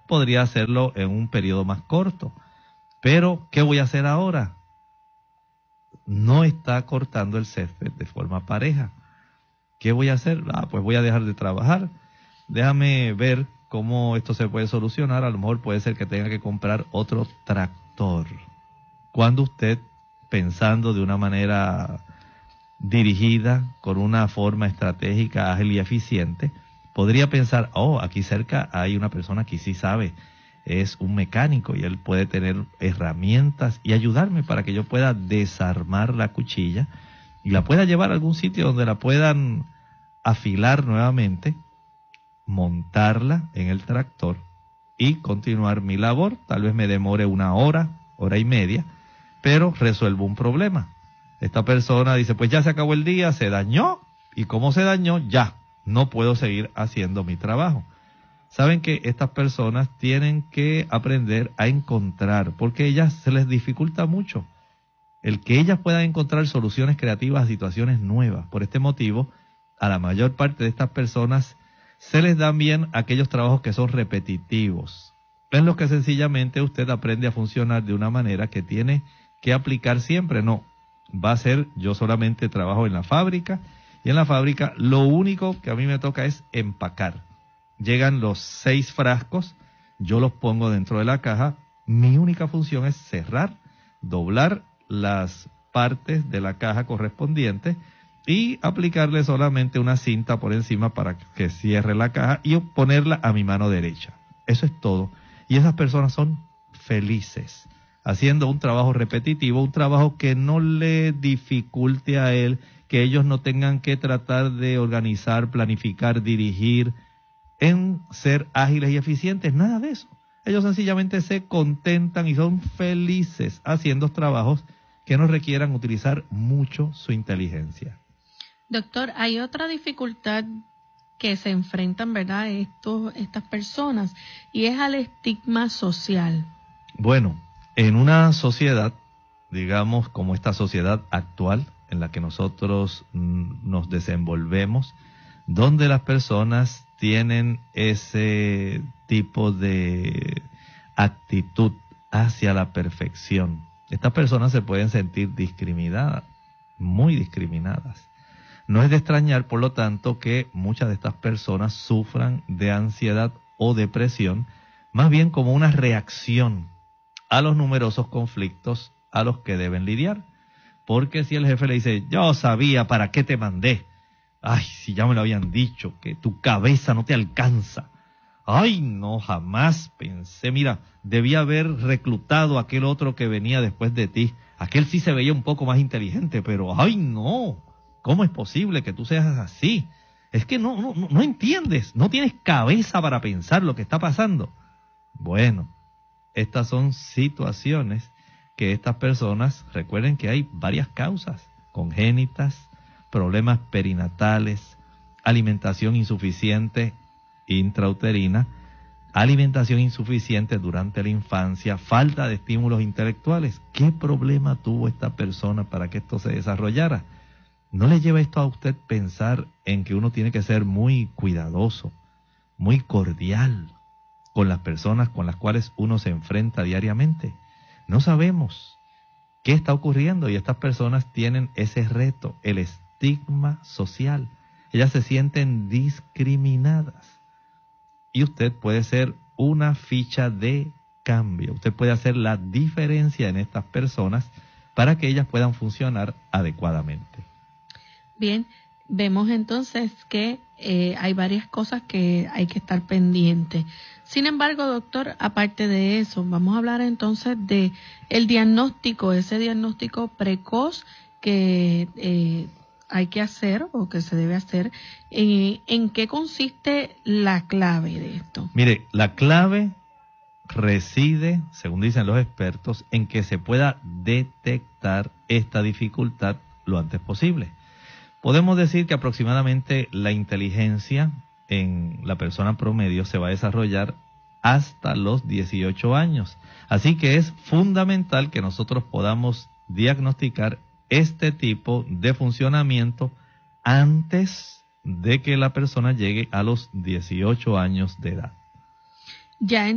podría hacerlo en un periodo más corto. Pero, ¿qué voy a hacer ahora? No está cortando el césped de forma pareja. ¿Qué voy a hacer? Pues voy a dejar de trabajar. Déjame ver cómo esto se puede solucionar. A lo mejor puede ser que tenga que comprar otro tractor. Cuando usted, pensando de una manera dirigida, con una forma estratégica, ágil y eficiente, podría pensar, aquí cerca hay una persona que sí sabe, es un mecánico y él puede tener herramientas y ayudarme para que yo pueda desarmar la cuchilla y la pueda llevar a algún sitio donde la puedan afilar nuevamente, montarla en el tractor y continuar mi labor. Tal vez me demore 1 hora, hora y media, pero resuelvo un problema. Esta persona dice, pues ya se acabó el día, se dañó, y como se dañó, ya no puedo seguir haciendo mi trabajo. Saben que estas personas tienen que aprender a encontrar, porque a ellas se les dificulta mucho el que ellas puedan encontrar soluciones creativas a situaciones nuevas. Por este motivo, a la mayor parte de estas personas se les dan bien aquellos trabajos que son repetitivos, en los que sencillamente usted aprende a funcionar de una manera que tiene que aplicar siempre. No, va a ser, yo solamente trabajo en la fábrica, y en la fábrica lo único que a mí me toca es empacar. Llegan los 6 frascos, yo los pongo dentro de la caja, mi única función es cerrar, doblar las partes de la caja correspondientes y aplicarle solamente una cinta por encima para que cierre la caja y ponerla a mi mano derecha. Eso es todo. Y esas personas son felices haciendo un trabajo repetitivo, un trabajo que no le dificulte a él, que ellos no tengan que tratar de organizar, planificar, dirigir, en ser ágiles y eficientes, nada de eso. Ellos sencillamente se contentan y son felices haciendo trabajos que no requieran utilizar mucho su inteligencia. Doctor, hay otra dificultad que se enfrentan, ¿verdad?, estas personas, y es al estigma social. Bueno, en una sociedad, digamos, como esta sociedad actual en la que nosotros nos desenvolvemos, donde las personas tienen ese tipo de actitud hacia la perfección, estas personas se pueden sentir discriminadas, muy discriminadas. No es de extrañar, por lo tanto, que muchas de estas personas sufran de ansiedad o depresión, más bien como una reacción a los numerosos conflictos a los que deben lidiar. Porque si el jefe le dice, yo sabía para qué te mandé, ay, si ya me lo habían dicho, que tu cabeza no te alcanza. Ay, no, jamás pensé, mira, debía haber reclutado a aquel otro que venía después de ti. Aquel sí se veía un poco más inteligente, pero ay, no, ¿cómo es posible que tú seas así? Es que no entiendes, no tienes cabeza para pensar lo que está pasando. Bueno, estas son situaciones que estas personas, recuerden que hay varias causas, congénitas, problemas perinatales, alimentación insuficiente intrauterina, alimentación insuficiente durante la infancia, falta de estímulos intelectuales. ¿Qué problema tuvo esta persona para que esto se desarrollara? ¿No le lleva esto a usted pensar en que uno tiene que ser muy cuidadoso, muy cordial con las personas con las cuales uno se enfrenta diariamente? No sabemos qué está ocurriendo y estas personas tienen ese reto, el estigma social. Ellas se sienten discriminadas. Y usted puede ser una ficha de cambio. Usted puede hacer la diferencia en estas personas para que ellas puedan funcionar adecuadamente. Bien, vemos entonces que hay varias cosas que hay que estar pendiente. Sin embargo, doctor, aparte de eso, vamos a hablar entonces de el diagnóstico, ese diagnóstico precoz que hay que hacer o que se debe hacer. ¿En qué consiste la clave de esto? Mire, la clave reside, según dicen los expertos, en que se pueda detectar esta dificultad lo antes posible. Podemos decir que aproximadamente la inteligencia en la persona promedio se va a desarrollar hasta los 18 años. Así que es fundamental que nosotros podamos diagnosticar este tipo de funcionamiento antes de que la persona llegue a los 18 años de edad. Ya